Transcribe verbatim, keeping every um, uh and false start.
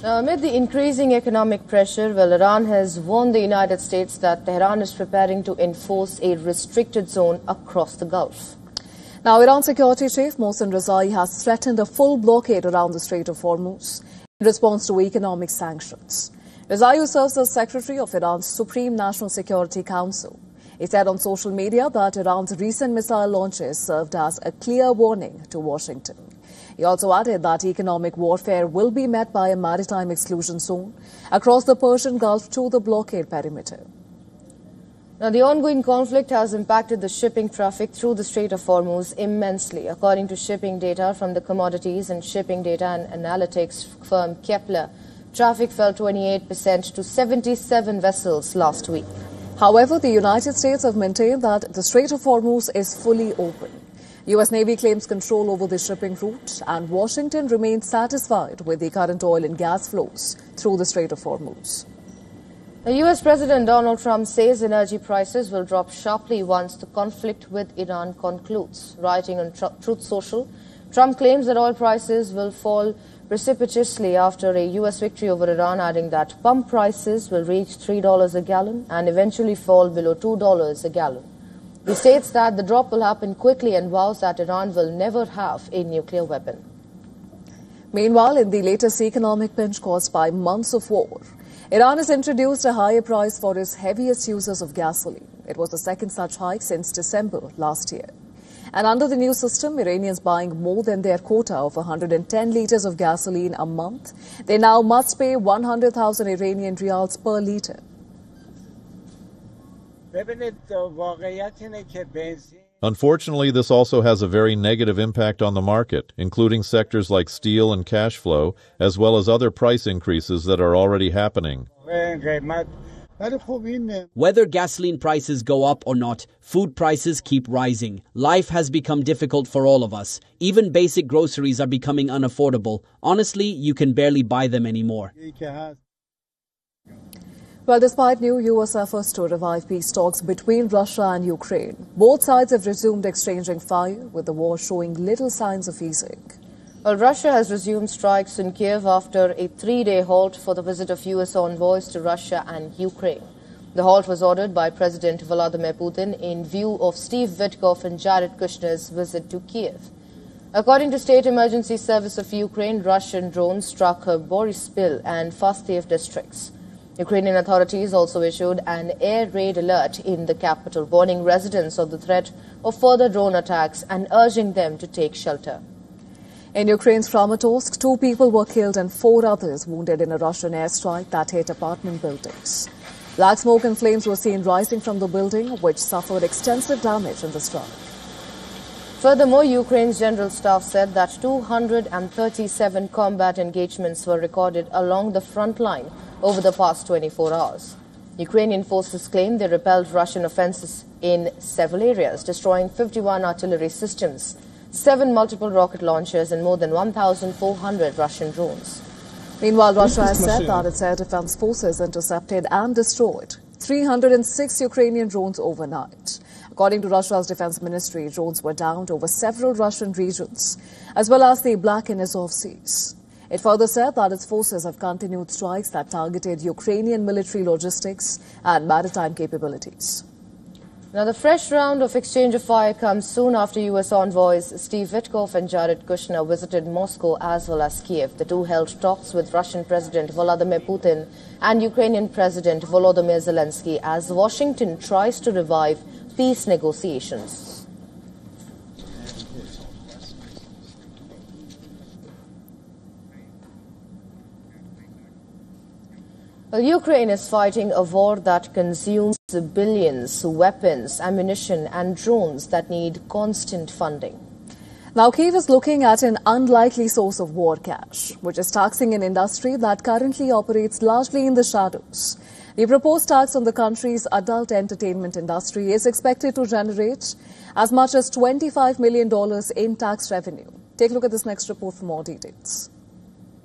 Now, amid the increasing economic pressure, well, Iran has warned the United States that Tehran is preparing to enforce a restricted zone across the Gulf. Now, Iran Security Chief Mohsen Rezai has threatened a full blockade around the Strait of Hormuz in response to economic sanctions. Rezai, who serves as Secretary of Iran's Supreme National Security Council, he said on social media that Iran's recent missile launches served as a clear warning to Washington. He also added that economic warfare will be met by a maritime exclusion zone across the Persian Gulf to the blockade perimeter. Now, the ongoing conflict has impacted the shipping traffic through the Strait of Hormuz immensely. According to shipping data from the Commodities and Shipping Data and Analytics firm Kepler, traffic fell twenty-eight percent to seventy-seven vessels last week. However, the United States have maintained that the Strait of Hormuz is fully open. U S Navy claims control over the shipping route, and Washington remains satisfied with the current oil and gas flows through the Strait of Hormuz. The U S President Donald Trump says energy prices will drop sharply once the conflict with Iran concludes. Writing on Tr- Truth Social, Trump claims that oil prices will fall precipitously after a U S victory over Iran, adding that pump prices will reach three dollars a gallon and eventually fall below two dollars a gallon. He states that the drop will happen quickly and vows that Iran will never have a nuclear weapon. Meanwhile, in the latest economic pinch caused by months of war, Iran has introduced a higher price for its heaviest users of gasoline. It was the second such hike since December last year. And under the new system, Iranians buying more than their quota of one hundred ten litres of gasoline a month, they now must pay one hundred thousand Iranian riyals per litre. Unfortunately, this also has a very negative impact on the market, including sectors like steel and cash flow, as well as other price increases that are already happening. Whether gasoline prices go up or not, food prices keep rising. Life has become difficult for all of us. Even basic groceries are becoming unaffordable. Honestly, you can barely buy them anymore. Well, despite new U S efforts to revive peace talks between Russia and Ukraine, both sides have resumed exchanging fire, with the war showing little signs of easing. Well, Russia has resumed strikes in Kiev after a three-day halt for the visit of U S envoys to Russia and Ukraine. The halt was ordered by President Vladimir Putin in view of Steve Witkoff and Jared Kushner's visit to Kiev. According to State Emergency Service of Ukraine, Russian drones struck Boryspil and Fastiev districts. Ukrainian authorities also issued an air raid alert in the capital, warning residents of the threat of further drone attacks and urging them to take shelter. In Ukraine's Kramatorsk, two people were killed and four others wounded in a Russian airstrike that hit apartment buildings. Black smoke and flames were seen rising from the building, which suffered extensive damage in the strike. Furthermore, Ukraine's General Staff said that two hundred thirty-seven combat engagements were recorded along the front line over the past twenty-four hours. Ukrainian forces claim they repelled Russian offenses in several areas, destroying fifty-one artillery systems, seven multiple rocket launchers and more than one thousand four hundred Russian drones. Meanwhile, Russia has said that its air defense forces intercepted and destroyed three hundred six Ukrainian drones overnight. According to Russia's defense ministry, drones were downed over several Russian regions, as well as the Black and Azov seas. It further said that its forces have continued strikes that targeted Ukrainian military logistics and maritime capabilities. Now, the fresh round of exchange of fire comes soon after U S envoys Steve Witkoff and Jared Kushner visited Moscow as well as Kiev. The two held talks with Russian President Vladimir Putin and Ukrainian President Volodymyr Zelensky as Washington tries to revive peace negotiations. Well, Ukraine is fighting a war that consumes billions, weapons, ammunition and drones that need constant funding. Now, Kyiv is looking at an unlikely source of war cash, which is taxing an industry that currently operates largely in the shadows. The proposed tax on the country's adult entertainment industry is expected to generate as much as twenty-five million dollars in tax revenue. Take a look at this next report for more details.